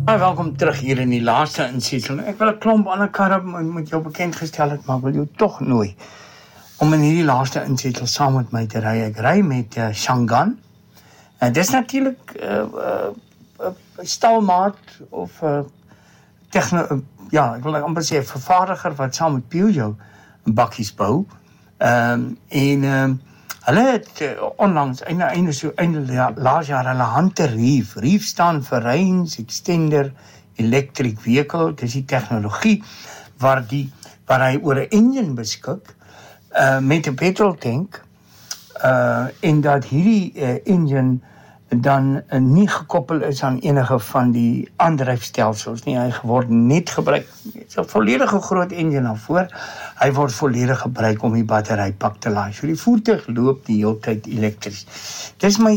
Welkom terug hier in die laaste insetsel. Ek wil 'n klomp ander karre met jou bekend gestel het, maar wil jou tog nooi om in hierdie laaste insetsel saam met my te ry. Ek ry met Shangan. En dis natuurlik stalmaat of ek wil amper sê 'n vervaardiger wat saam met Peugeot bakkies bou. Hulle het onlangs, einde laas jaar, hulle hande Reef. Reef staan vir Range Extender Electric Vehicle. Dis die tegnologie waar hy oor 'n engine beskik met 'n petroltank en dat hierdie engine dan nie gekoppel is aan enige van die aandryfstelsels nie. Hy word net gebruik, dit is 'n volledige groot engine daarvoor. Hy word volledig gebruik om die batterypak te laai. So die voertuig loop die hele tyd elektries. Dis my